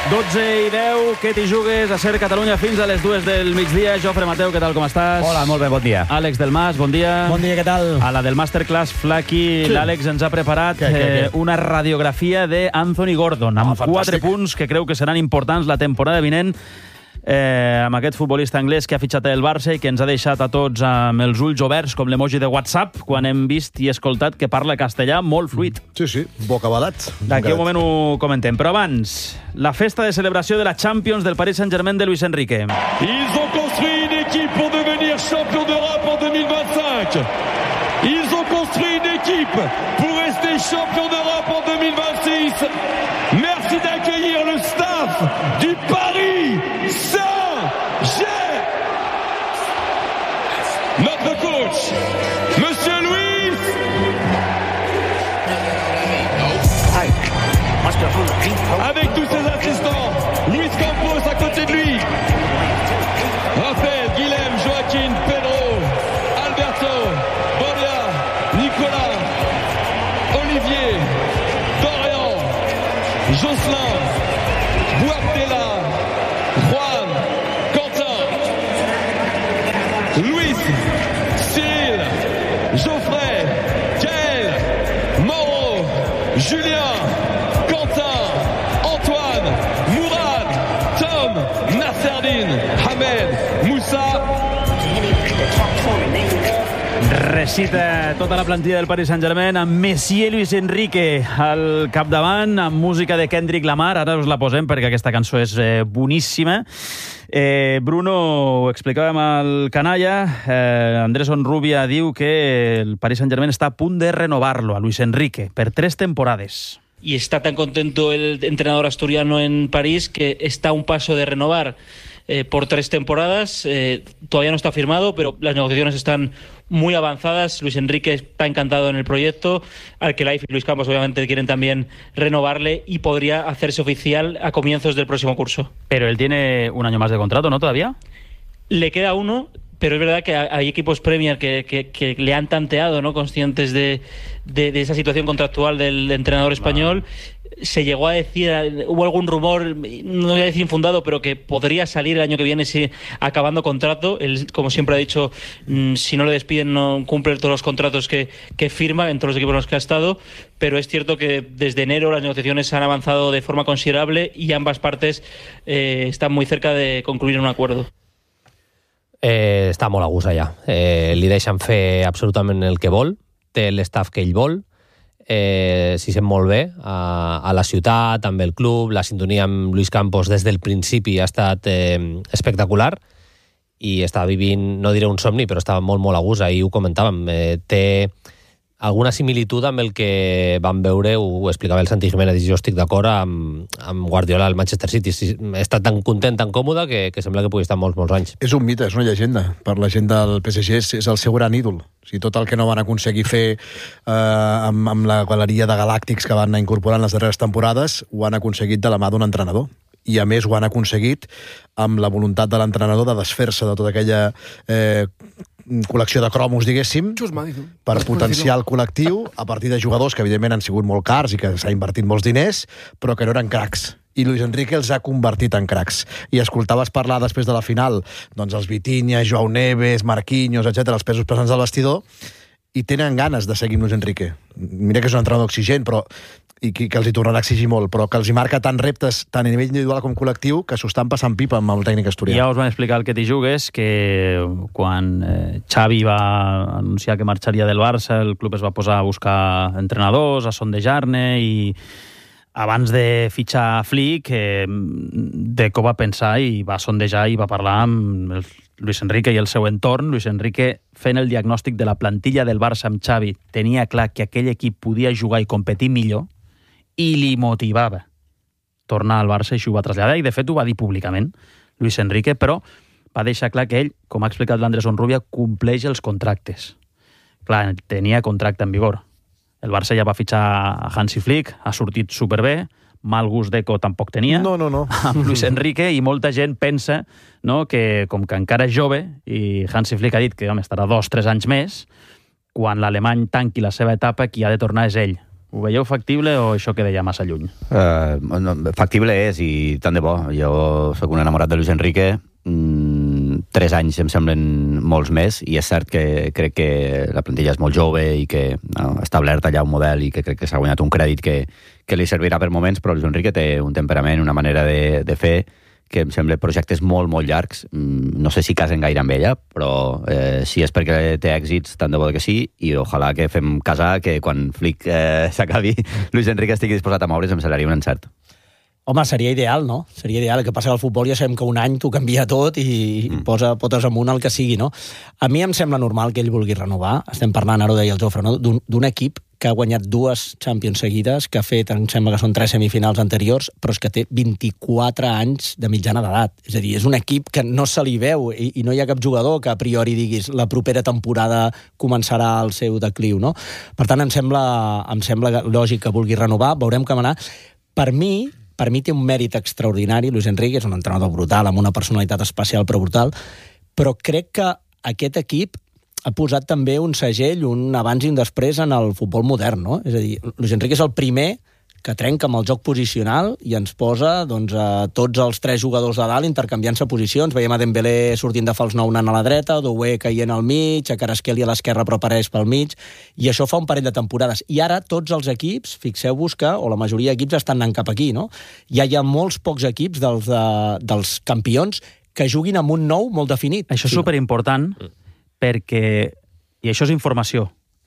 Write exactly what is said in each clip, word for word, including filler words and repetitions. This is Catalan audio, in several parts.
dotze i deu, què t'hi jugues a Ser Catalunya fins a les dues del migdia. Jofre Mateu, què tal, com estàs? Hola, molt bé, bon dia. Àlex del Mas, bon dia. Bon dia, què tal? A la del Masterclass Flaky, sí. L'Àlex ens ha preparat què, què, què? Eh, una radiografia d'Anthony Gordon, amb oh, quatre punts que creu que seran importants la temporada vinent, eh, amb aquest futbolista anglès que ha fitxat el Barça i que ens ha deixat a tots amb els ulls oberts, com l'emoji de WhatsApp, quan hem vist i escoltat que parla castellà molt fluid. Sí, sí, bocabadat. D'aquí un moment ho comentem. Però abans, la festa de celebració de la Champions del Paris Saint-Germain de Luis Enrique. Ils ont construit une équipe pour devenir champion d'Europe en deux mille vingt-cinq. Ils ont construit une équipe pour rester champion d'Europe en deux mille vingt-six. Merci d'accueillir le staff du Paris Saint-Germain. Notre coach, Monsieur Luis. Avec tous ses assistants, Luis Campos à côté de lui. Raphaël, Guilhem, Joaquin, Pedro, Alberto, Boria, Nicolas, Olivier, Dorian, Jocelyn, Boartela, Juan, Quentin, Luis, Cyril, Geoffrey, Gaël, Mauro, Julien, Quentin, Antoine, Mourad, Tom, Nasserdine, Hamed, Moussa. Recita tota la plantilla del Paris Saint-Germain amb Messier Luis Enrique al capdavant, amb música de Kendrick Lamar. Ara us la posem perquè aquesta cançó és eh, boníssima. Eh, Bruno, ho explicàvem al canalla, eh, Andrés Onrubia diu que el Paris Saint-Germain està a punt de renovar-lo, a Luis Enrique, per tres temporades. Y está tan contento el entrenador asturiano en París que está a un paso de renovar eh, por tres temporadas. Eh, todavía no está firmado, pero las negociaciones están muy avanzadas. Luis Enrique está encantado en el proyecto. Alquelaif y Luis Campos obviamente quieren también renovarle y podría hacerse oficial a comienzos del próximo curso. Pero él tiene un año más de contrato, ¿no? ¿Todavía? Le queda uno, pero es verdad que hay equipos Premier que, que, que le han tanteado, ¿no? Conscientes de, de, de esa situación contractual del entrenador español. Se llegó a decir, hubo algún rumor, no voy a decir infundado, pero que podría salir el año que viene si acabando contrato. Él, como siempre ha dicho, si no le despiden no cumple todos los contratos que, que firma en todos los equipos en los que ha estado, pero es cierto que desde enero las negociaciones han avanzado de forma considerable y ambas partes eh, están muy cerca de concluir un acuerdo. Eh, està molt a gust allà. Eh, li deixen fer absolutament el que vol, té l'estaf que ell vol, eh, s'hi sent molt bé a, a la ciutat, amb el club, la sintonia amb Luis Campos des del principi ha estat eh, espectacular i està vivint, no diré un somni, però estava molt, molt a gust. Ahir ho comentàvem, eh, té alguna similitud amb el que vam veure, ho explicava el Santi Jiménez, i jo estic d'acord amb, amb Guardiola al Manchester City. He estat tan content, tan còmode, que, que sembla que pugui estar molts, molts anys. És un mite, és una llegenda. Per la gent del P S G és, és el seu gran ídol. O sigui, tot el que no van aconseguir fer eh, amb, amb la galeria de galàctics que van incorporar en les darreres temporades, ho han aconseguit de la mà d'un entrenador. I a més ho han aconseguit amb la voluntat de l'entrenador de desfer-se de tota aquella eh, col·lecció de cromos, diguéssim, per potenciar el col·lectiu a partir de jugadors que evidentment han sigut molt cars i que s'ha invertit molts diners, però que no eren cracs. I Luis Enrique els ha convertit en cracs. I escoltaves parlar després de la final, doncs els Vitinha, Joao Neves, Marquinhos, etcètera, els pesos pesants del vestidor, i tenen ganes de seguir amb Luis Enrique. Mira que és un entrenador exigent, però i que, que els hi tornarà a exigir molt, però que els hi marca tant reptes, tant a nivell individual com col·lectiu, que s'ho estan passant pipa amb el tècnic asturià. Ja us van explicar el que t'hi jugues, que quan eh, Xavi va anunciar que marxaria del Barça, el club es va posar a buscar entrenadors, a sondejar-ne, i abans de fitxar Flick, eh, Deco va pensar i va sondejar i va parlar amb el Luis Enrique i el seu entorn. Luis Enrique, fent el diagnòstic de la plantilla del Barça amb Xavi, tenia clar que aquell equip podia jugar i competir millor, i li motivava tornar al Barça, i això ho va traslladar, i de fet ho va dir públicament Luis Enrique, però va deixar clar que ell, com ha explicat l'Andrés Onrubia, compleix els contractes. Clar, tenia contracte en vigor. El Barça ja va fitxar a Hansi Flick, ha sortit superbé, mal gust Deco tampoc tenia, no, no, no. amb Luis Enrique, i molta gent pensa, no, que com que encara és jove, i Hansi Flick ha dit que home, estarà dos, tres anys més, quan l'alemany tanqui la seva etapa, qui ha de tornar és ell. Ho veieu factible o això queda ja massa lluny? Uh, no, factible és, i tant de bo. Jo sóc un enamorat de Luis Enrique. Mm, tres anys em semblen molts més, i és cert que crec que la plantilla és molt jove i que no, ha establert allà un model i que crec que s'ha guanyat un crèdit que, que li servirà per moments, però Luis Enrique té un temperament, una manera de, de fer que em sembla projectes molt, molt llargs. No sé si casen gaire amb ella, però eh, si és perquè té èxits, tant de bo que sí, i ojalà que fem casar, que quan Flick eh, s'acabi, Luis Enrique estigui disposat a moure's, em semblaria un encert. Home, seria ideal, no? Seria ideal. El que passa que al futbol ja sabem que un any t'ho canvia tot i mm. posa potes amunt el que sigui, no? A mi em sembla normal que ell vulgui renovar. Estem parlant, ara ho deia el Jofre, no? d'un equip que ha guanyat dues Champions seguides, que ha fet, em sembla que són tres semifinals anteriors, però és que té vint-i-quatre anys de mitjana d'edat. És a dir, és un equip que no se li veu i, i no hi ha cap jugador que a priori diguis la propera temporada començarà el seu decliu, no? Per tant, em sembla, em sembla lògic que vulgui renovar, veurem com anar. Per mi, per mi té un mèrit extraordinari. Luis Enrique és un entrenador brutal, amb una personalitat especial però brutal, però crec que aquest equip ha posat també un segell, un abans i un després en el futbol modern, no? És a dir, Luis Enrique és el primer que trenca amb el joc posicional i ens posa doncs, a tots els tres jugadors de dalt intercanviant-se posicions. Veiem a Dembélé sortint de fals nou anant a la dreta, Doué caient al mig, a Kvaratskhelia a l'esquerra però apareix pel mig, i això fa un parell de temporades. I ara tots els equips, fixeu-vos que, o la majoria d'equips estan anant cap aquí, no? Ja hi ha molts pocs equips dels, de, dels campions que juguin amb un nou molt definit. Això és superimportant, perquè, i això és informació,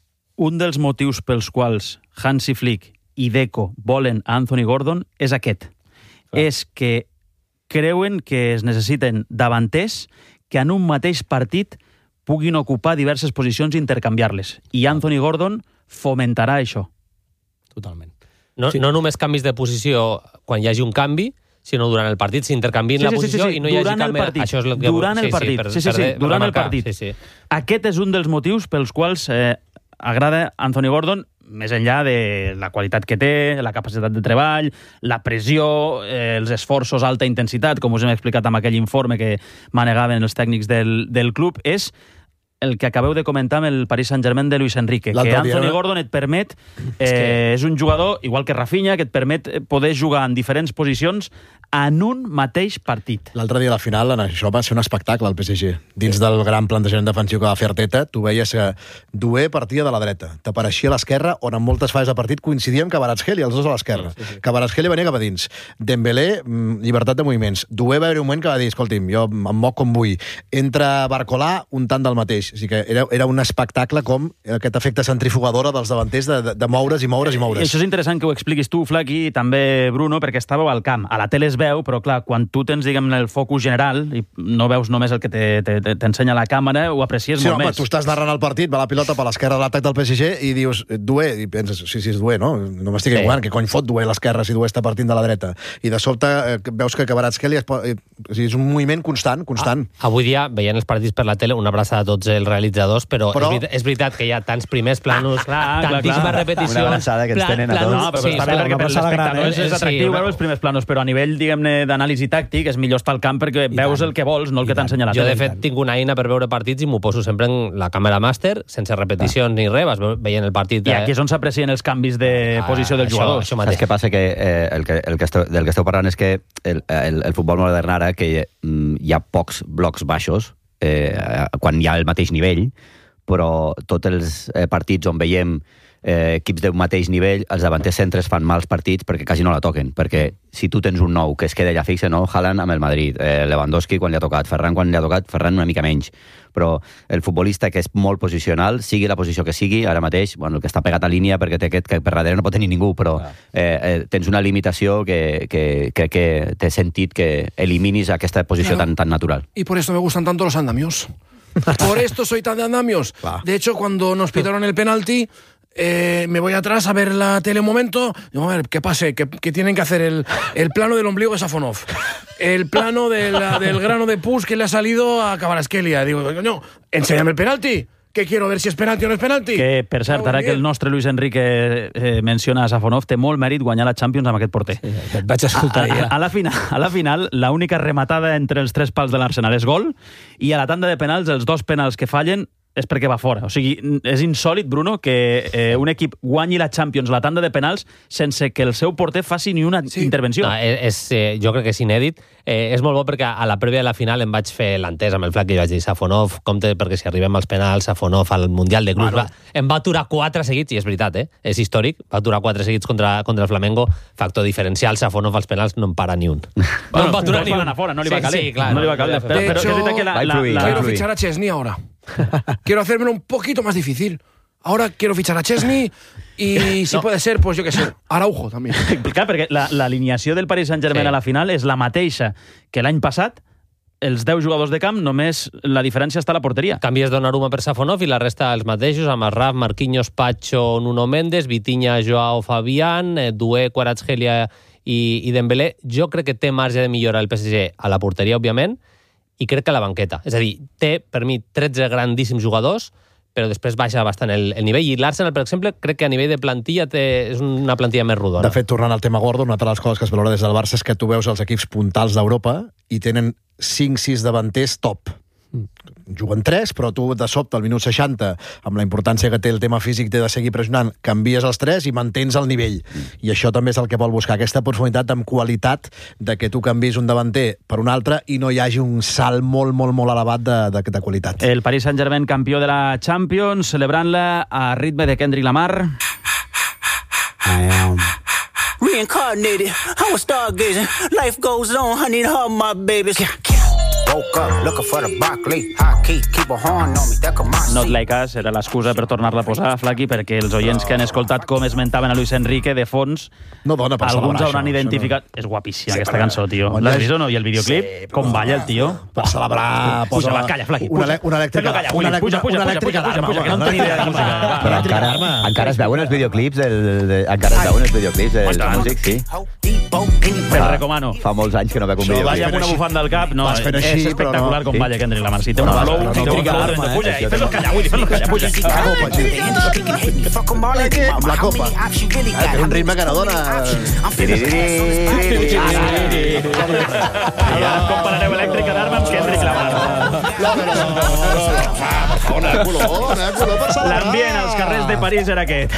un dels motius pels quals Hansi Flick i Deco volen a Anthony Gordon és aquest. Clar. És que creuen que es necessiten davanters que en un mateix partit puguin ocupar diverses posicions i intercanviar-les. I Anthony Gordon fomentarà això. Totalment. No, sí. no només canvis de posició quan hi hagi un canvi, sinó durant el partit s'intercanvien sí, sí, la posició sí, sí, sí. i no hi hagi canvi. Això és el que... Durant el partit. Sí, sí, per, sí, sí, sí, per durant remarcar. el partit. Sí, sí. Aquest és un dels motius pels quals eh, agrada Anthony Gordon, més enllà de la qualitat que té, la capacitat de treball, la pressió, eh, els esforços a alta intensitat, com us hem explicat amb aquell informe que manegaven els tècnics del, del club, és el que acabeu de comentar amb el Paris Saint-Germain de Luis Enrique, que Anthony dia... Gordon et permet, eh, és, que... és un jugador, igual que Rafinha, que et permet poder jugar en diferents posicions en un mateix partit. L'altre dia a la final, això va ser un espectacle al P S G. Dins sí. del gran plantejament defensiu que va fer Arteta, tu veies que Doué partia de la dreta, t'apareixia a l'esquerra, on en moltes fases de partit coincidien amb Kvaratskhelia, els dos a l'esquerra. Sí, sí, sí. Kvaratskhelia venia cap a dins. Dembélé, llibertat de moviments. Doué va haver un moment que va dir, escolti'm, jo em moc com vull. Entra Barcolà, un tant del mateix. O sigui que era, era un espectacle com aquest efecte centrifugadora dels davanters de, de, de moure's i moure's i moure's. I això és interessant que ho expliquis tu, Flaqui, i també Bruno, perquè estàveu al camp. A la tele es veu, però clar, quan tu tens, diguem, el focus general i no veus només el que t'ensenya la càmera, ho aprecies sí, molt home, més. Tu estàs narrant el partit, va la pilota per l'esquerra de l'atac del P S G i dius, Doué, i penses, sí, sí, és Doué, no? No m'estic sí. equivocant, que cony fot Doué a l'esquerra si Doué està partint de la dreta. I de sobte eh, veus que Kvaratskhelia eh, o sigui, és un moviment constant, constant. Ah, avui dia, veient els partits per la tele, una abraçada a tots els realitzadors, però, però... És, veritat, és veritat que hi ha tants primers planos, ah, clar, tantíssimes clar. repeticions... Una abraçada que ens plan, tenen a tots. No, però sí, està bé perquè per l'espectador és, és atractiu sí, veure els primers planos, però a nivell, diguem-ne, d'anàlisi tàctic és millor estar al camp perquè I veus tant. el que vols, no el I que t'ensenya la tele. Jo, de fet, tinc una eina per veure partits i m'ho poso sempre en la càmera màster, sense repeticions ah. ni res, vas veient el partit... I aquí és on s'aprecien els canvis de ah, posició dels jugadors. Això mateix. Saps què passa? Que, eh, el que, el que esteu, del que esteu parlant és que el, el, el futbol modern ara, que mm, hi ha pocs blocs baixos, eh, quan hi ha el mateix nivell, però tots els eh, partits on veiem eh, equips d'un mateix nivell, els davanters centres fan mals partits perquè quasi no la toquen, perquè si tu tens un nou que es queda allà fixe, no? Haaland amb el Madrid, eh, Lewandowski quan li ha tocat, Ferran quan li ha tocat, Ferran una mica menys, però el futbolista que és molt posicional, sigui la posició que sigui, ara mateix, bueno, el que està pegat a línia perquè té aquest que per darrere no pot tenir ningú, però eh, eh, tens una limitació que crec que, que té sentit que eliminis aquesta posició claro. tan, tan natural. Y por eso me gustan tanto los andamios. Por esto soy tan de andamios. De hecho, cuando nos pitaron el penalti, eh, me voy atrás a ver la tele un momento. Digo, a ver, ¿qué pase? ¿Qué, qué tienen que hacer? El, el plano del ombligo de Safonov. El plano de la, del grano de pus que le ha salido a Kvaratskhelia. Digo, coño, enséñame el penalti. Que quiero ver si és penalti o no és penalti. Que, per cert, ara que el nostre Luis Enrique eh, menciona a Safonov, té molt mèrit guanyar la Champions amb aquest porter. Sí, et vaig escoltar a, a, a, la final, a la final, l'única rematada entre els tres pals de l'Arsenal és gol, i a la tanda de penals, els dos penals que fallen és perquè va fora. O sigui, és insòlid, Bruno, que eh, un equip guanyi la Champions, la tanda de penals, sense que el seu porter faci ni una sí. intervenció. No, és, és, eh, jo crec que és inèdit. Eh, és molt bo perquè a la prèvia de la final em vaig fer l'entès amb el flac i vaig dir Safonov, compte, perquè si arribem als penals, Safonov al Mundial de Clubs, bueno. va, em va aturar quatre seguits, i és veritat, eh? és històric, va aturar quatre seguits contra, contra el Flamengo, factor diferencial, Safonov als penals no en para ni un. Bueno, no en va aturar ni un. Fora, no li va caler. Sí, sí, clar, no li va caler. Però, però hecho, que, que la, la, la, quiero fichar a Chesney ahora. Quiero hacérmelo un poquito más difícil. Ahora quiero fichar a Chesney y si no. puede ser, pues yo qué sé, Araujo també. Clar, perquè l'alineació del Paris Saint-Germain sí. a la final és la mateixa que l'any passat, els deu jugadors de camp, només la diferència està a la porteria. Canvies Donnarumma per Safonov i la resta els mateixos, amb Arraf, Marquinhos, Pacho, Nuno Méndez, Vitinha, Joao Fabián, Doué, Kvaratskhelia i, i Dembélé. Jo crec que té marge de millora el P S G a la porteria, òbviament, i crec que a la banqueta. És a dir, té, per mi, tretze grandíssims jugadors, però després baixa bastant el, el nivell. I l'Arsenal, per exemple, crec que a nivell de plantilla té, és una plantilla més rodona. De fet, tornant al tema Gordon, una de les coses que es valora des del Barça és que tu veus els equips puntals d'Europa i tenen cinc sis davanters top. Juguen tres, però tu de sobte al minut seixanta, amb la importància que té el tema físic de seguir pressionant, canvies els tres i mantens el nivell. I això també és el que vol buscar, aquesta profunditat amb qualitat de que tu canvis un davanter per un altre i no hi hagi un salt molt, molt, molt elevat de, de, de qualitat. El Paris Saint-Germain, campió de la Champions, celebrant-la a ritme de Kendrick Lamar. I am reincarnated. I was stargazing. Life goes on. I need her, my babies. Woke up looking for the broccoli. High key, keep a horn on me. That come my Not Like Us era l'excusa per tornar-la a posar, Flaqui, perquè els oients que han escoltat com esmentaven a Luis Enrique de fons, no dona per alguns celebrar hauran això, identificat... No. És guapíssima, sí, aquesta però... cançó, tio. L'has vist o no? I el videoclip? Sí, com balla el tio? Per celebrar... Puja, va, calla, Flaqui. Una, una elèctrica. Calla, Willy, puja, puja, puja, puja, puja, puja, que no en tenia idea de música. Però encara, encara es veuen els videoclips del, de, encara es veuen els videoclips dels músics, sí. Te'l recomano. Fa molts anys que no veig un videoclip. Balla amb una bufanda al cap, no, és espectacular com balla Kendrick Lamar. Si té una flow, té un flow, puja, i fes-los callar, Willy, fes-los callar, puja. Amb la copa. Té un ritme que no dona... I ara comparareu Elèctrica d'Arma amb Kendrick Lamar. L'ambient als carrers de París era aquest.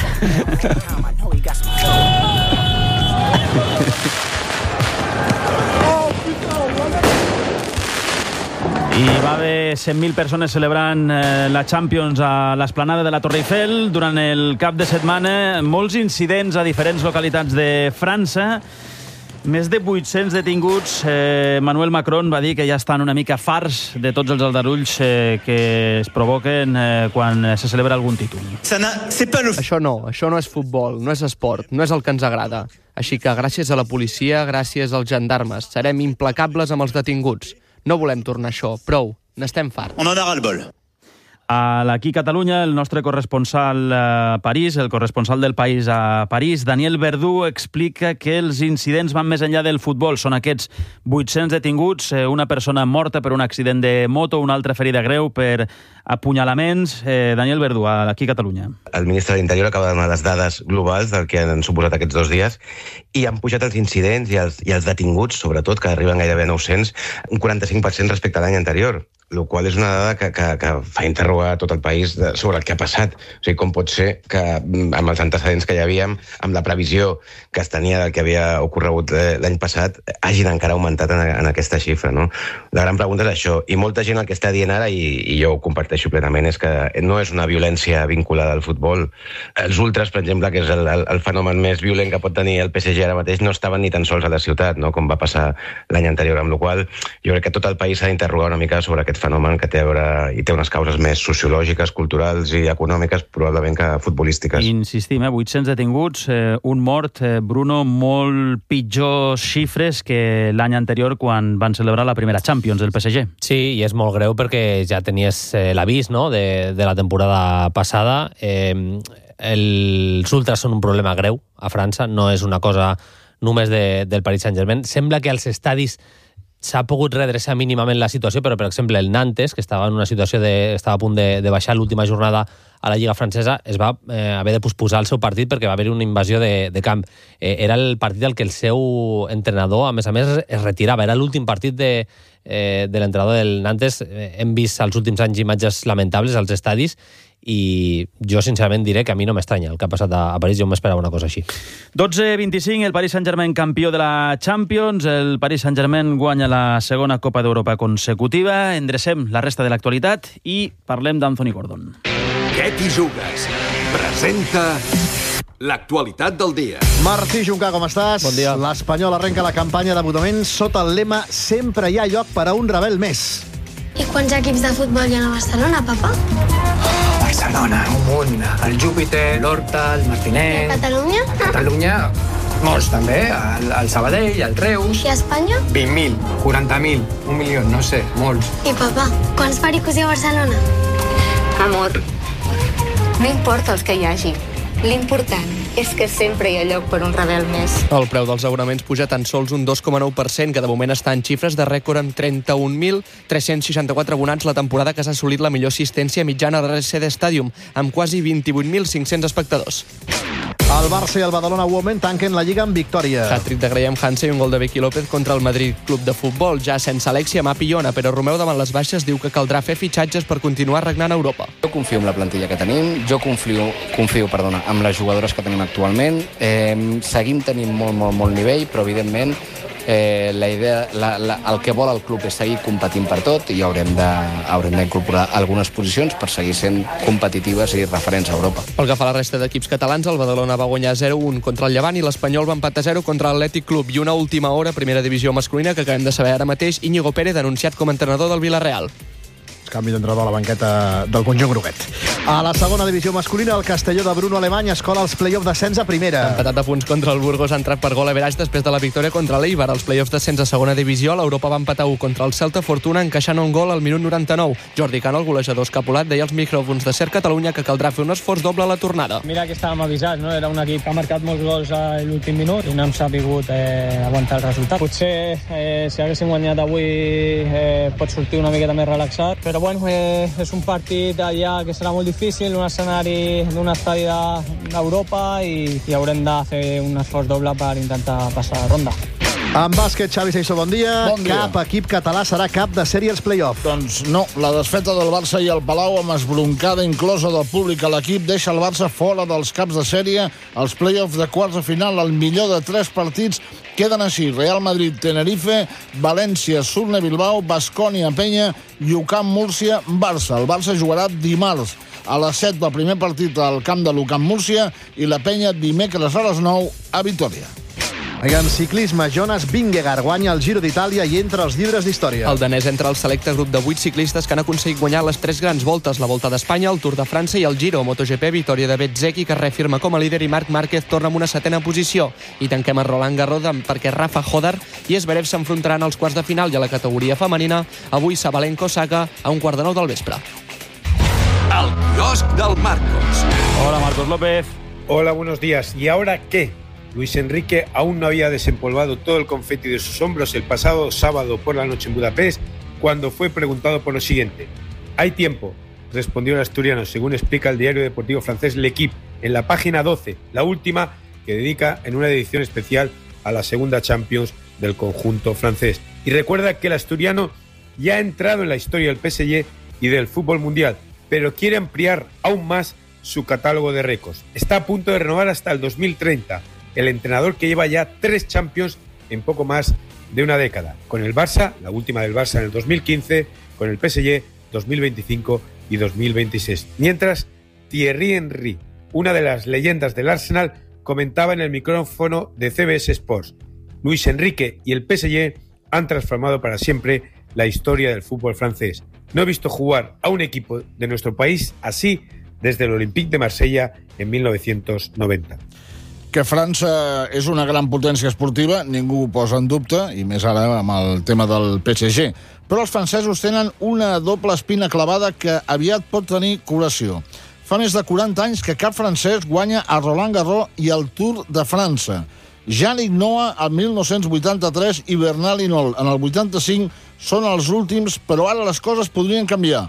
I va haver cent mil persones celebrant eh, la Champions a l'esplanada de la Torre Eiffel durant el cap de setmana. Molts incidents a diferents localitats de França. Més de vuit-cents detinguts. Eh, Emmanuel Macron va dir que ja estan una mica farts de tots els aldarulls eh, que es provoquen eh, quan se celebra algun títol. Això no, això no és futbol, no és esport, no és el que ens agrada. Així que gràcies a la policia, gràcies als gendarmes, serem implacables amb els detinguts. No volem tornar a això, prou, n'estem farts. On en aura el bol. Aquí a Catalunya, el nostre corresponsal a París, el corresponsal del País a París, Daniel Verdú, explica que els incidents van més enllà del futbol. Són aquests vuit-cents detinguts, una persona morta per un accident de moto, una altra ferida greu per apunyalaments. Eh, Daniel Verdú, aquí a Catalunya. El ministre de l'Interior acaba de donar les dades globals del que han suposat aquests dos dies i han pujat els incidents i els, i els detinguts, sobretot, que arriben gairebé a nou-cents, un quaranta-cinc per cent respecte a l'any anterior, el qual és una dada que, que, que fa interrogar tot el país sobre el que ha passat. O sigui, com pot ser que amb els antecedents que hi havíem, amb la previsió que es tenia del que havia ocorregut l'any passat, hagin encara augmentat en, en aquesta xifra, no? La gran pregunta és això, i molta gent el que està dient ara, i, i jo ho comparteixo plenament, és que no és una violència vinculada al futbol. Els ultras, per exemple, que és el, el, el fenomen més violent que pot tenir el P S G ara mateix, no estaven ni tan sols a la ciutat, no? Com va passar l'any anterior, amb la qual cosa jo crec que tot el país s'ha d'interrogar una mica sobre aquest fenomen que té a veure, i té unes causes més sociològiques, culturals i econòmiques, probablement que futbolístiques. Insistim, eh? vuit-cents detinguts, eh, un mort, eh, Bruno, molt pitjors xifres que l'any anterior quan van celebrar la primera Champions del P S G. Sí, i és molt greu perquè ja tenies eh, l'avís, no?, de, de la temporada passada. Eh, els ultras són un problema greu a França, no és una cosa només de, del Paris Saint-Germain. Sembla que als estadis s'ha pogut redreçar mínimament la situació, però, per exemple, el Nantes, que estava en una situació de, estava a punt de, de baixar l'última jornada a la Lliga Francesa, es va eh, haver de posposar el seu partit perquè va haver una invasió de, de camp. Eh, era el partit al que el seu entrenador, a més a més, es retirava. Era l'últim partit de, eh, de l'entrenador del Nantes. Eh, hem vist als últims anys imatges lamentables als estadis i jo sincerament diré que a mi no m'estranya el que ha passat a París, jo m'esperava una cosa així. dotze vint-i-cinc, el Paris Saint-Germain campió de la Champions, el Paris Saint-Germain guanya la segona Copa d'Europa consecutiva, endrecem la resta de l'actualitat i parlem d'Anthony Gordon. Què t'hi jugues? Presenta l'actualitat del dia. Martí Juncà, com estàs? Bon dia. L'Espanyol arrenca la campanya d'abonaments sota el lema «Sempre hi ha lloc per a un rebel més». I quants equips de futbol hi ha a Barcelona, papa? Oh, Barcelona, un munt. El Júpiter, l'Horta, el Martinet... I a Catalunya? A Catalunya, molts també. El, el Sabadell, el Reus... I a Espanya? vint mil, quaranta mil, un milió, no sé, molts. I papa, quants pericos hi ha a Barcelona? Amor, no importa els que hi hagi. L'important és que sempre hi ha lloc per un rebel més. El preu dels abonaments puja tan sols un dos coma nou per cent, que de moment està en xifres de rècord amb trenta-un mil tres-cents seixanta-quatre abonats la temporada que s'ha assolit la millor assistència mitjana a l'R C D Stadium, amb quasi vint-i-vuit mil cinc-cents espectadors. El Barça i el Badalona Women tanquen la Lliga amb victòria. Hat-trick de Graham Hansen i un gol de Vicky López contra el Madrid Club de Futbol, ja sense Alexia Mapi i Ona, però Romeu davant les baixes diu que caldrà fer fitxatges per continuar regnant a Europa. Jo confio en la plantilla que tenim, jo confio, confio perdona, en les jugadores que tenim actualment. Eh, seguim tenint molt, molt, molt nivell, però evidentment eh, la idea, la, la, el que vol el club és seguir competint per tot i haurem de, haurem d'incorporar algunes posicions per seguir sent competitives i referents a Europa. Pel que fa a la resta d'equips catalans, el Badalona va guanyar zero a un contra el Llevant i l'Espanyol va empatar zero contra l'Atlètic Club. I una última hora, primera divisió masculina, que acabem de saber ara mateix, Íñigo Pérez anunciat com a entrenador del Villarreal. Canvi d'entrenador a la banqueta del conjunt groguet. A la segona divisió masculina, el Castelló de Bruno Alemany es cola als play-off d'ascens a primera. Empatat a punts contra el Burgos, ha entrat per gol a Veraix després de la victòria contra l'Eibar. Als play-offs d'ascens a segona divisió, l'Europa va empatar u contra el Celta Fortuna, encaixant un gol al minut noranta-nou. Jordi Cano, el golejador escapulat, deia als micròfons de Ser Catalunya que caldrà fer un esforç doble a la tornada. Mira que estàvem avisats, no? Era un equip que ha marcat molts gols a l'últim minut i no hem sabut eh, aguantar el resultat. Potser eh, si haguéssim guanyat avui eh, pot sortir una miqueta més relaxat, però bueno, eh, és un partit allà que serà molt difícil, un escenari d'un estadi d'Europa i, i haurem de fer un esforç doble per intentar passar la ronda. En bàsquet, Xavi Seixó, bon dia. Bon dia. Cap equip català serà cap de sèrie als play-off. Doncs no, la desfeta del Barça i el Palau amb esbroncada inclosa del públic a l'equip deixa el Barça fora dels caps de sèrie als play-off de quarts de final. El millor de tres partits queden així: Real Madrid, Tenerife, València, Surne, Bilbao, Baskonia, Penya i U C A M Múrcia, Barça. El Barça jugarà dimarts a les set del primer partit al camp de l'U C A M Múrcia i la Penya dimecres a les nou a Vitòria. En ciclisme, Jonas Vingegaard guanya el Giro d'Itàlia i entra als llibres d'història. El danès entra al selecte grup de vuit ciclistes que han aconseguit guanyar les tres grans voltes, la Volta d'Espanya, el Tour de França i el Giro. MotoGP, victòria de Bezzecchi, que reafirma com a líder, i Marc Márquez torna amb una setena posició. I tanquem a Roland Garros perquè Rafa Hodar i Zverev s'enfrontaran als quarts de final, i a la categoria femenina avui Sabalenka-Osaka a un quart de nou del vespre. El quiosc del Marcos. Hola, Marcos López. Hola, buenos días. ¿Y ahora qué? Luis Enrique aún no había desempolvado todo el confeti de sus hombros el pasado sábado por la noche en Budapest, cuando fue preguntado por lo siguiente. Hay tiempo, respondió el asturiano, según explica el diario deportivo francés L'Equipe, en la página doce, la última que dedica en una edición especial a la segunda Champions del conjunto francés. Y recuerda que el asturiano ya ha entrado en la historia del P S G y del fútbol mundial, pero quiere ampliar aún más su catálogo de récords. Está a punto de renovar hasta el dos mil treinta. El entrenador que lleva ya tres Champions en poco más de una década. Con el Barça, la última del Barça en el dos mil quince, con el P S G dos mil veinticinco y dos mil veintiséis. Mientras, Thierry Henry, una de las leyendas del Arsenal, comentaba en el micrófono de C B S Sports. Luis Enrique y el P S G han transformado para siempre la historia del fútbol francés. No he visto jugar a un equipo de nuestro país así desde el Olympique de Marsella en mil novecientos noventa. Que França és una gran potència esportiva, ningú ho posa en dubte, i més ara amb el tema del P S G. Però els francesos tenen una doble espina clavada que aviat pot tenir curació. Fa més de quaranta anys que cap francès guanya a Roland Garros i el Tour de França. Yannick Noah al mil nou-cents vuitanta-tres i Bernal Hinault en el vuitanta-cinc són els últims, però ara les coses podrien canviar.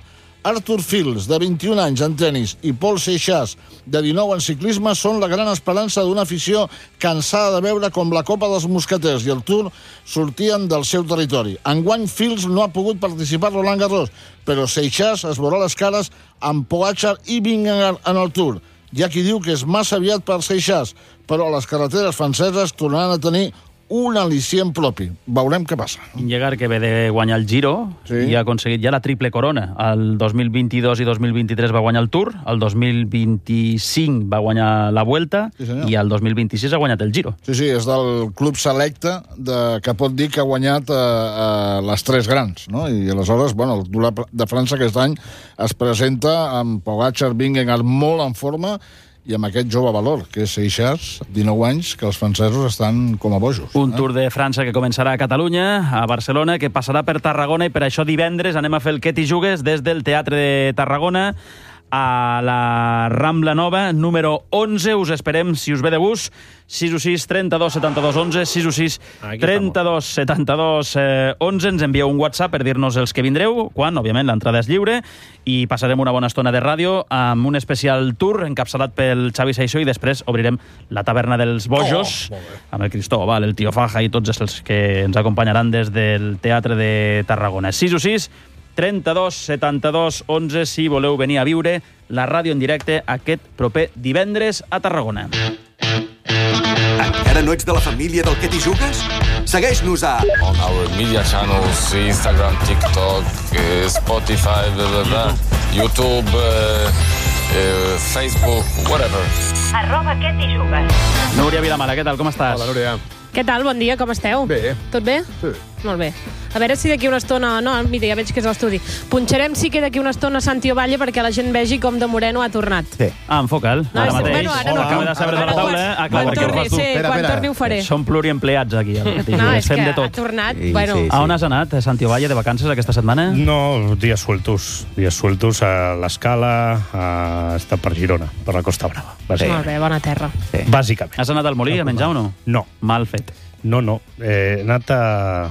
Arthur Fields, de vint-i-un anys, en tennis, i Paul Seixas, de dinou, en ciclisme, són la gran esperança d'una afició cansada de veure com la Copa dels Mosqueters i el Tour sortien del seu territori. Enguany, Fields no ha pogut participar a Roland Garros, però Seixas es veurà les cares amb Pogačar i Vingegaard en el Tour. Hi ha qui diu que és massa aviat per Seixas, però les carreteres franceses tornaran a tenir un al·licient propi. Veurem què passa. Vingegaard, que ve de guanyar el Giro, sí. i ha aconseguit ja la triple corona. El dos mil vint-i-dos i dos mil vint-i-tres va guanyar el Tour, el dos mil vint-i-cinc va guanyar la Vuelta, sí, i el dos mil vint-i-sis ha guanyat el Giro. Sí, sí, és del club selecte de, que pot dir que ha guanyat eh, eh, les tres grans, no? I aleshores, bueno, el Tour de França aquest any es presenta amb Pogačar, Vingegaard molt en forma, i amb aquest jove valor, que és Seixas, dinou anys, que els francesos estan com a bojos. Un eh? Tour de França que començarà a Catalunya, a Barcelona, que passarà per Tarragona, i per això divendres anem a fer el Què t'hi jugues des del Teatre de Tarragona a la Rambla Nova, número onze. Us esperem, si us ve de gust, sis u sis, trenta-dos, setanta-dos, onze, sis u sis, trenta-dos, setanta-dos, onze. Ens envieu un WhatsApp per dir-nos els que vindreu, quan, òbviament, l'entrada és lliure, i passarem una bona estona de ràdio amb un especial tour encapçalat pel Xavi Saissó, i després obrirem la taverna dels bojos, oh, amb el Cristóbal, el Tio Faja i tots els que ens acompanyaran des del Teatre de Tarragona. sis u sis, trenta-dos, setanta-dos, onze, si voleu venir a viure la ràdio en directe aquest proper divendres a Tarragona. Encara no ets de la família del Què t'hi jugues? Segueix-nos a... On our media channels, Instagram, TikTok, eh, Spotify, blah, blah, blah, YouTube, eh, eh, Facebook, whatever. Arroba Què t'hi jugues. Núria Vilamala, què tal? Com estàs? Hola, Núria. Què tal? Bon dia, com esteu? Bé. Tot bé? Sí. Molt bé. A veure si d'aquí una estona... No, mira, ja veig que és l'estudi. Punxarem sí que d'aquí una estona Santi Ovalle perquè la gent vegi com de Moreno ha tornat. Sí. Ah, enfoca'l. No, ara sí, mateix. bueno, ara no. Acaba de saber de la taula, eh? Ah, Quan torni, sí, Espera, quan espera. torni ho faré. Som pluriempleats aquí. No, és Fem que de tot. ha tornat. Sí, Bueno, sí, sí. A on has anat, Santi Ovalle, de vacances aquesta setmana? No, días sueltos. Días sueltos a l'Escala, a estar per Girona, per la Costa Brava. sí. Molt bé, bona terra. Sí. Bàsicament. Has anat al Molí a menjar o no? No. Mal fet. No, no. Eh, he anat a...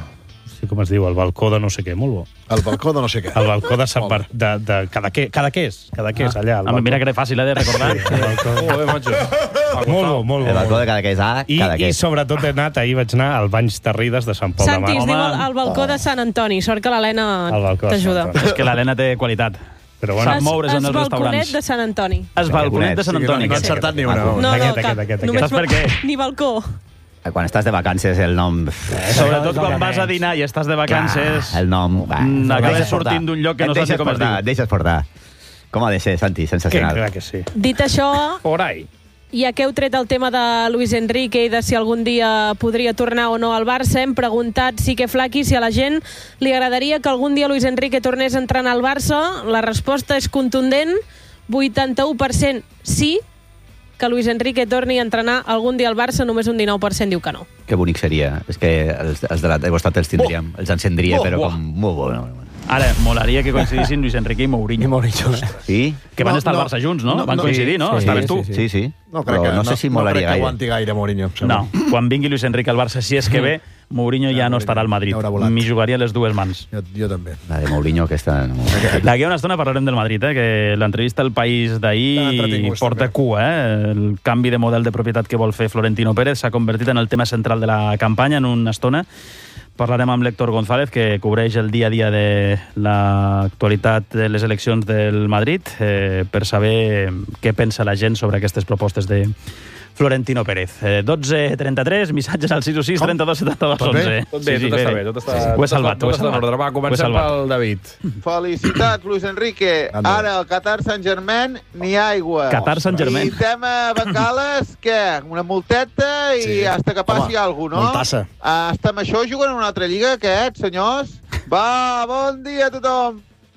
Sí, com es diu? El balcó de no sé què, molt bo. El balcó de no sé què. El balcó de Sant Bar... De, de Cadaqués, Cadaqués, Cadaqués, allà. Ah, mira que era fàcil, eh, de recordar. Sí, el balcó... Joder, macho. Molt bo, molt bo. El balcó de Cadaqués A, I, Cadaqués. I sobretot he anat, ahir vaig anar al Banys Terrides de Sant Pol de Mar. Santi, es diu el, el balcó de Sant Antoni. Sort que l'Helena El balcó de t'ajuda. Sant Antoni. És que l'Helena té qualitat. Però Sap bueno, moure's en els Es balconet restaurants. de Sant Antoni. Es balconet de Sant Antoni. No ha encertat ni una. No, no, Aquest, cap. aquest, aquest, Només Saps per què? Ni balcó. Quan estàs de vacances, el nom... Sobretot quan vas a dinar i estàs de vacances, Clar, el nom... Va, mm, acabes deixes portar. sortint d'un lloc que Et no saps deixes ni com es portar, diu. et deixes portar. Com ha de ser, Santi? que, Sensacional. clar que sí. Dit això, Por ahí. ja que heu tret el tema de Luis Enrique i de si algun dia podria tornar o no al Barça, hem preguntat sí que Flaqui si a la gent li agradaria que algun dia Luis Enrique tornés a entrenar al Barça. La resposta és contundent, vuitanta-u per cent sí, que Luis Enrique torni a entrenar algun dia al Barça, només un dinou per cent diu que no. Que bonic seria. És que els, els de la teva costat els tindríem, els encendria, Oh, però oh. com molt bo. No? Ara, molaria que coincidissin Luis Enrique i Mourinho. I Mourinho. Sí? Que van No, estar al no. Barça junts, no? No, Van no. coincidir, no? Sí, Estaves sí, tu. sí, Sí, sí. No crec Però que, no sé si no molaria crec que gaire. aguanti gaire Mourinho. em sembla. No, quan vingui Luis Enrique al Barça, si és que ve, Mourinho ja no estarà al Madrid. Ja haurà volat. M'hi jugaria les dues mans. Jo, jo també. La de Mourinho, aquesta... No. D'aquí a una estona parlarem del Madrid, eh? Que l'entrevista al País Tan d'ahir entretinguts, porta també. cua, eh? El canvi de model de propietat que vol fer Florentino Pérez s'ha convertit en el tema central de la campanya en una estona. Parlarem amb l'Héctor González, que cobreix el dia a dia de l'actualitat de les eleccions del Madrid, eh, per saber què pensa la gent sobre aquestes propostes de Florentino Pérez. Eh, dotze trenta-tres, missatges al sis u sis, trenta-dos, setanta-dos, Tot bé? onze. Tot bé, tot està bé, tot està... Ho he salvat, ho he tot està en salvat. ordre. Va, Ho he comencem salvat. pel David. Felicitats, Luis Enrique. Anda. Ara, al Qatar Saint-Germain, ni aigua. Qatar Saint-Germain. I tema Bengales, què? Una multeta i Sí. hasta que passi Home, alguna cosa, no? multassa. Hasta amb això juguen en una altra lliga, aquests, senyors. Va, bon dia a tothom.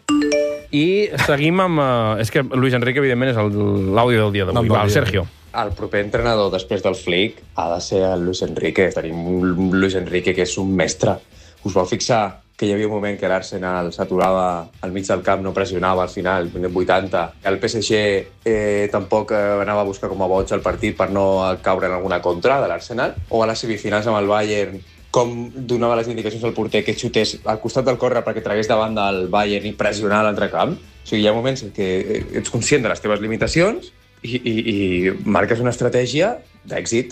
I seguim amb... Uh, és que Luis Enrique, evidentment, és el- l'àudio del dia Nom d'avui. del Va, el dia. Sergio. El proper entrenador després del Flick ha de ser el Luis Enrique. Tenim un Luis Enrique que és un mestre. Us vau fixar que hi havia un moment que l'Arsenal s'aturava al mig del camp, no pressionava al final, minut vuitanta. El P S G eh, tampoc eh, anava a buscar com a boig el partit per no caure en alguna contra de l'Arsenal. O a les semifinals amb el Bayern, com donava les indicacions al porter que xutés al costat del córrer perquè tragués davant del Bayern i pressionar l'altre camp. O sigui, hi ha moments en què ets conscient de les teves limitacions i, i, i marques una estratègia d'èxit.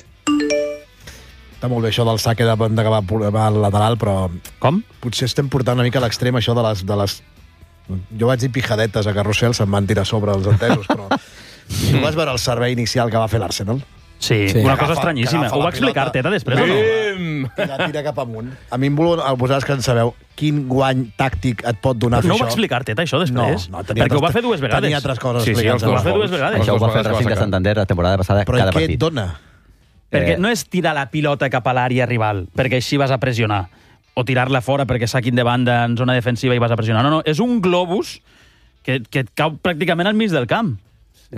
Està molt bé això del saque de banda que va, va al lateral, però... Com? Potser estem portant una mica a l'extrem això de les... De les... Jo vaig dir pijadetes a Carrusel, se'm van tirar sobre els entesos, però... Tu vas veure el servei inicial que va fer l'Arsenal? Sí, sí, una cosa estranyíssima. Ho va explicar Arteta després o no? I la tira cap amunt. A mi em voleu, vosaltres que en sabeu, quin guany tàctic et pot donar fer no això? No ho va explicar Arteta, això, després? No, no perquè ho va fer dues vegades. Tenia altres coses sí, sí, explicades. ho va fer dues vegades. Això ho va fer el Racing de Santander la temporada passada però cada partit. Però què partit. et dona? Perquè no és tirar la pilota cap a l'àrea rival, perquè així vas a pressionar, o tirar-la fora perquè saquin de banda en zona defensiva i vas a pressionar. No, no, és un globus que, que et cau pràcticament al mig del camp. Eh,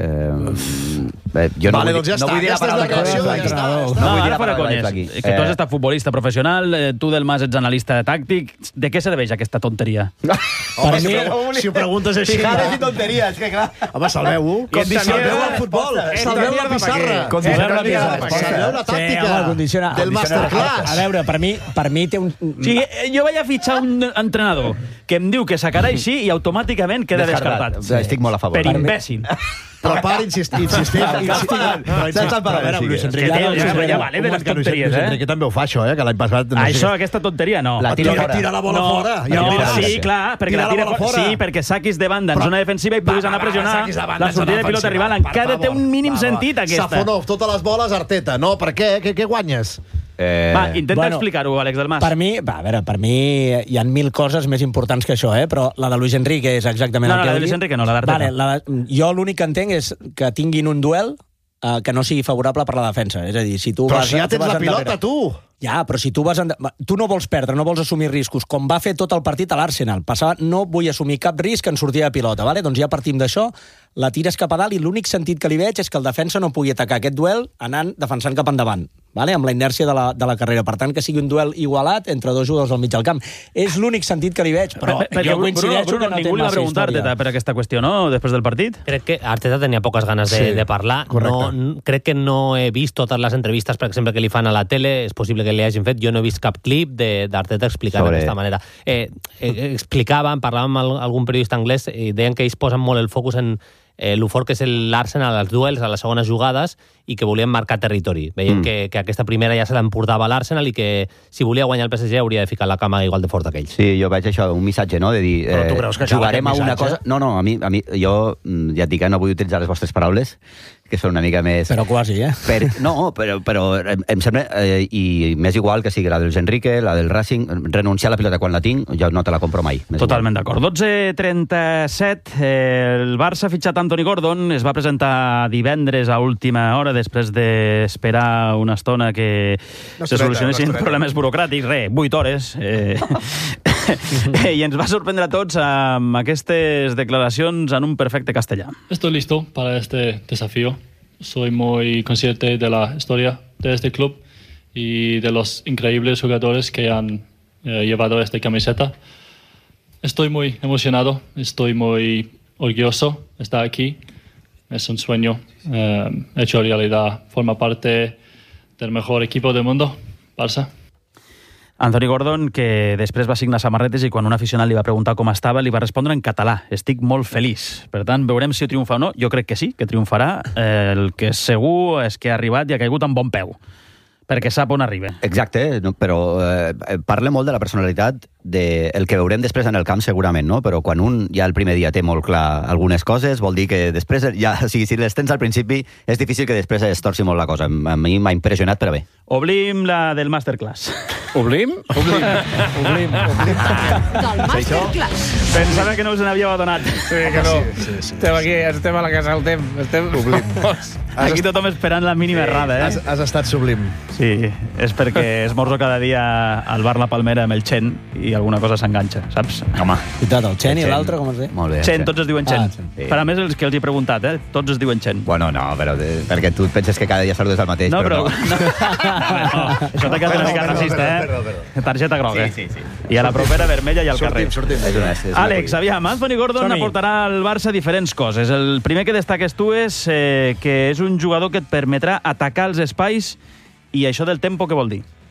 eh, jo no vale, vull, doncs ja no està. vull dir la paraula que reacció, ja està. No, ara fora conyes. Que tu has estat futbolista professional, eh, tu del Mas ets analista tàctic. De què serveix aquesta tonteria? Home, si, si ho preguntes així... Fijades i tonteries, que clar. Home, salveu-ho. Salveu el futbol. Salveu la pissarra. Salveu la pissarra. Salveu la tàctica del masterclass. A veure, per mi, per mi té un... O sigui, jo vaig a fitxar un entrenador que em diu que sacarà així i automàticament queda descartat. Estic molt a favor. Per imbècil. Però per insistir, insistir, insistir. Sense el parador. Ja vale de les tonteries, eh? Enrique també ho fa, això, eh? Que l'any passat... Això, aquesta tonteria, no. La tira, tira la bola fora. No, sí, clar, perquè la tira fora. Sí, perquè saquis de banda en zona defensiva i puguis anar a pressionar la sortida de pilota rival. Encara té un mínim sentit, aquesta. Safonov, totes les boles, Arteta. No, per què? Què guanyes? Eh... Va, intenta bueno, explicar-ho, Àlex del Mas. Per mi, va, a veure, per mi hi ha mil coses més importants que això, eh? Però la de Luis Enrique és exactament no, el que... No, la de Luis Enrique no, la d'Arteta. Vale, la de... Jo l'únic que entenc és que tinguin un duel eh, que no sigui favorable per la defensa. És a dir, si tu però vas... si ja tens la pilota, endarrere... tu! Ja, però si tu vas... En... Tu no vols perdre, no vols assumir riscos, com va fer tot el partit a l'Arsenal. Passava, no vull assumir cap risc en sortida de pilota, vale? Doncs ja partim d'això, la tires cap a dalt i l'únic sentit que li veig és que el defensa no pugui atacar aquest duel anant defensant cap endavant. Vale? Amb la inèrcia de la, de la carrera. Per tant, que sigui un duel igualat entre dos jugadors al mig del camp. És l'únic sentit que li veig, però per, jo coincideixo Bruno, Bruno, que no té ningú li va massa preguntar història. Arteta per aquesta qüestió, no?, després del partit. Crec que Arteta tenia poques ganes de, sí, de parlar. No, crec que no he vist totes les entrevistes, per exemple, que li fan a la tele. És possible que li hagin fet. Jo no he vist cap clip d'Arteta explicant Sobre... d'aquesta manera. Eh, eh, explicaven, parlaven amb algun periodista anglès i deien que ells posen molt el focus en eh, el fort que és l'Arsenal als duels, a les segones jugades, i que volien marcar territori. Veiem mm. que, que aquesta primera ja se l'emportava l'Arsenal i que si volia guanyar el P S G hauria de ficar la cama igual de fort aquells. Sí, jo veig això, un missatge, no?, de dir, eh, jugarem a una cosa... No, no, a mi, a mi, jo ja et dic que no vull utilitzar les vostres paraules, que són una mica més... Però quasi, eh? Per, no, però, però em sembla, eh, i m'és igual que sigui la del Enrique, la del Racing, renunciar a la pilota quan la tinc, jo no te la compro mai. Totalment d'acord. dotze trenta-set, eh, el Barça ha fitxat Anthony Gordon, es va presentar divendres a última hora, després d'esperar una estona que no se solucionessin problemes burocràtics, re, vuit hores, eh, i ens va sorprendre a tots amb aquestes declaracions en un perfecte castellà. Estoy listo para este desafío. Soy muy consciente de la historia de este club y de los increíbles jugadores que han eh, llevado esta camiseta. Estoy muy emocionado, estoy muy orgulloso de estar aquí. Es un sueño eh, hecho realidad. Forma parte del mejor equipo del mundo, Barça. Anthony Gordon, que després va signar samarretes i quan un aficionat li va preguntar com estava, li va respondre en català. Estic molt feliç. Per tant, veurem si triomfa o no. Jo crec que sí, que triomfarà. Eh, el que és segur és que ha arribat i ha caigut amb bon peu, perquè sap on arriba. Exacte, no, però eh, parla molt de la personalitat, de el que veurem després en el camp segurament, no? Però quan un ja el primer dia té molt clar algunes coses, vol dir que després, ja, o sigui, si les tens al principi, és difícil que després es torci molt la cosa. A mi m'ha impressionat, però bé. Oblim la del masterclass. Oblim? Oblim. Oblim. Oblim. Del masterclass. Pensava que no us n'havíeu adonat. Sí, que no. Sí, sí, sí. Estem aquí, estem a la casa del temps. Estem... Oblim. Aquí tothom esperant la mínima sí. errada, eh? Has, has estat sublim. Sí, és perquè esmorzo cada dia al bar La Palmera amb el Chen i alguna cosa s'enganxa, saps? Home. Veritat, el Chen i l'altre, com es diu? Molt bé. Chen, tots es diuen Chen. Ah, sí. Per a més, els que els he preguntat, eh? Tots es diuen Chen. Bueno, no, però de, perquè tu penses que cada dia saludes el mateix, no, però, però no. no. no. Això t'ha quedat una mica racista, eh? Perdó, perdó. Targeta groga. Sí, sí, sí. I a la propera vermella i al sortim, carrer. Sortim, sortim. Àlex, aviam, Anthony Gordon Som-hi. aportarà al Barça diferents coses. El primer que destaques tu és eh, que és un jugador que et permetrà atacar els espais i això del tempo què vol dir?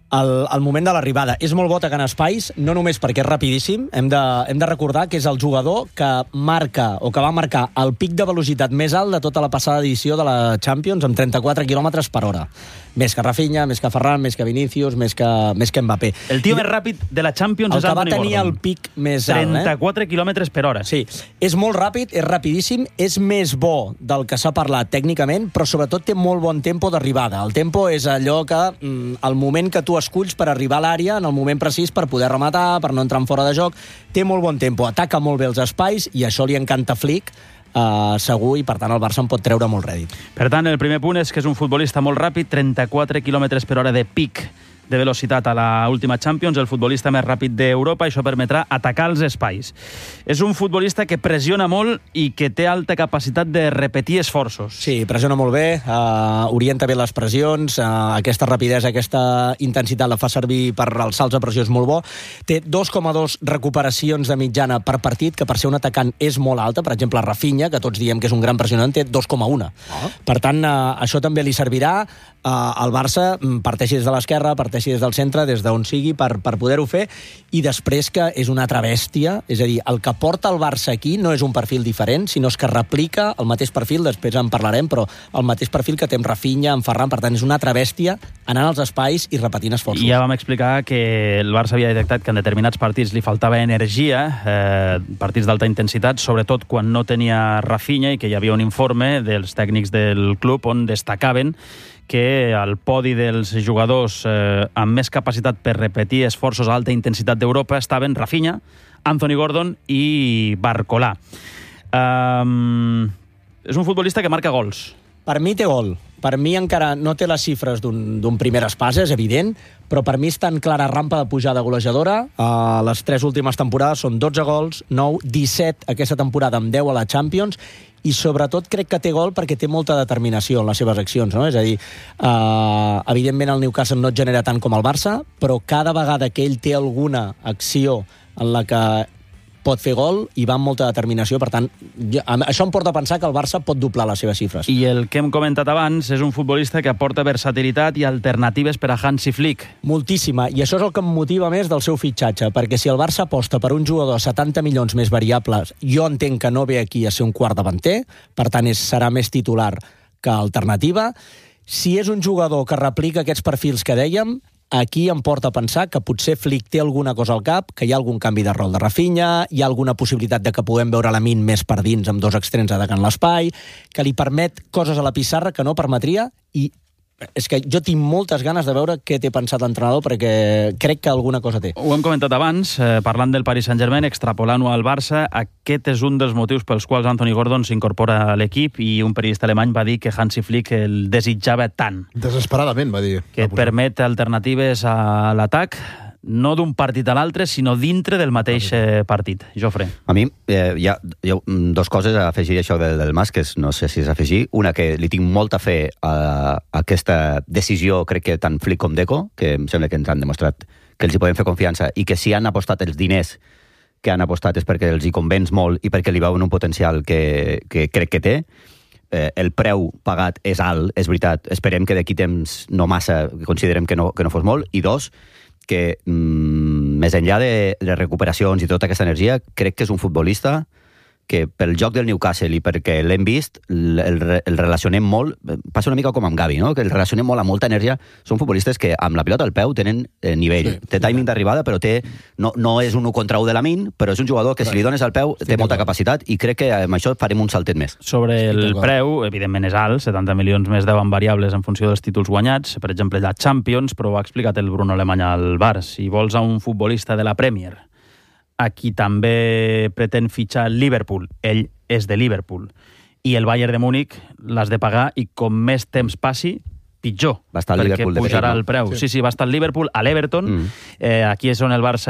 el, el moment de l'arribada. És molt bo tacant espais, no només perquè és rapidíssim, hem de, hem de recordar que és el jugador que marca, o que va marcar el pic de velocitat més alt de tota la passada edició de la Champions, amb trenta-quatre quilòmetres per hora. Més que Rafinha, més que Ferran, més que Vinícius, més que, més que Mbappé. El tio I, més ràpid de la Champions és Anthony Gordon. El que va tenir el pic més alt. trenta-quatre quilòmetres per hora. Sí, és molt ràpid, és rapidíssim, és més bo del que s'ha parlat tècnicament, però sobretot té molt bon tempo d'arribada. El tempo és allò que, el moment que tu esculls per arribar a l'àrea, en el moment precís per poder rematar, per no entrar en fora de joc, té molt bon tempo, ataca molt bé els espais i això li encanta Flick, Uh, segur, i per tant el Barça en pot treure molt rèdit. Per tant, el primer punt és que és un futbolista molt ràpid, trenta-quatre quilòmetres per hora de pic de velocitat a la última Champions, el futbolista més ràpid d'Europa, això permetrà atacar els espais. És un futbolista que pressiona molt i que té alta capacitat de repetir esforços. Sí, pressiona molt bé, uh, orienta bé les pressions, uh, aquesta rapidesa, aquesta intensitat la fa servir per els salts de pressió, és molt bo. Té dos coma dos recuperacions de mitjana per partit, que per ser un atacant és molt alta. Per exemple, Rafinha, que tots diem que és un gran pressionant, té dos coma un. Oh. Per tant, uh, això també li servirà. Uh, el Barça parteixi des de l'esquerra, parteixi des del centre, des d'on sigui, per, per poder-ho fer, i després que és una altra bèstia, és a dir, el que porta el Barça aquí no és un perfil diferent, sinó que replica el mateix perfil, després en parlarem, però el mateix perfil que té amb Rafinha, amb Ferran, per tant és una altra bèstia anant als espais i repetint esforços. I ja vam explicar que el Barça havia detectat que en determinats partits li faltava energia, eh, partits d'alta intensitat, sobretot quan no tenia Rafinha, i que hi havia un informe dels tècnics del club on destacaven que al podi dels jugadors eh, amb més capacitat per repetir esforços a alta intensitat d'Europa estaven Rafinha, Anthony Gordon i Barcolà. Um, és un futbolista que marca gols. Per mi té gol. Per mi encara no té les xifres d'un primer espasa, és evident, però per mi està en clara rampa de pujada golejadora. Uh, les tres últimes temporades són dotze gols, nou, disset aquesta temporada amb deu a la Champions, i sobretot crec que té gol perquè té molta determinació en les seves accions, no? És a dir, uh, evidentment el Newcastle no et genera tant com el Barça, però cada vegada que ell té alguna acció en la que pot fer gol i va amb molta determinació, per tant, jo, això em porta a pensar que el Barça pot doblar les seves xifres. I el que hem comentat abans és un futbolista que aporta versatilitat i alternatives per a Hansi Flick. Moltíssima, i això és el que em motiva més del seu fitxatge, perquè si el Barça aposta per un jugador a setanta milions més variables, jo entenc que no ve aquí a ser un quart davanter, per tant és, serà més titular que alternativa. Si és un jugador que replica aquests perfils que dèiem, aquí em porta a pensar que potser Flick té alguna cosa al cap, que hi ha algun canvi de rol de Rafinha, hi ha alguna possibilitat de que puguem veure Lamine més per dins amb dos extrems atacant l'espai, que li permet coses a la pissarra que no permetria, i és que jo tinc moltes ganes de veure què té pensat l'entrenador, perquè crec que alguna cosa té. Ho hem comentat abans, eh, parlant del Paris Saint-Germain, extrapolant-ho al Barça, aquest és un dels motius pels quals Anthony Gordon s'incorpora a l'equip, i un periodista alemany va dir que Hansi Flick el desitjava tant. Desesperadament, va dir. Que et permet alternatives a l'atac, no d'un partit a l'altre, sinó dintre del mateix eh, partit. Jofre. A mi eh, hi ha, hi ha dos coses a afegir això del, del Mas, que és, no sé si és afegir. Una, que li tinc molta fe a, a aquesta decisió, crec que tant Flick com Deco, que em sembla que ens han demostrat que els hi podem fer confiança, i que si han apostat els diners que han apostat és perquè els hi convenç molt i perquè li veuen un potencial que, que crec que té. Eh, el preu pagat és alt, és veritat. Esperem que d'aquí temps no massa, considerem que no, que no fos molt. I dos, que mm, més enllà de les recuperacions i tota aquesta energia, crec que és un futbolista que pel joc del Newcastle i perquè l'hem vist, el, el relacionem molt, passa una mica com amb Gavi, no? Que el relacionem molt amb molta energia. Són futbolistes que amb la pilota al peu tenen eh, nivell, sí, té timing d'arribada, però té, no, no és un u contra u de Lamine, però és un jugador que si li dones al peu té molta capacitat, i crec que amb això farem un saltet més. Sobre el preu, evidentment és alt, setanta milions més deu en variables en funció dels títols guanyats, per exemple la Champions, però ho ha explicat el Bruno Alemany al Bar. Si vols a un futbolista de la Premier, a qui també pretén fitxar Liverpool, ell és de Liverpool, i el Bayern de Múnich l'has de pagar, i com més temps passi, pitjor, va estar al perquè Liverpool pujarà de el preu. Sí. sí, sí, va estar al Liverpool, a l'Everton, mm. eh, aquí és on el Barça